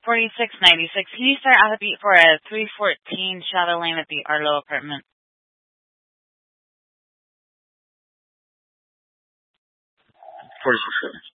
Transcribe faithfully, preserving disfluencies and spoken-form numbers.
forty-six ninety-six. Can you start out a beat for a three fourteen Shadow Lane at the Arlo apartment? forty-six seconds.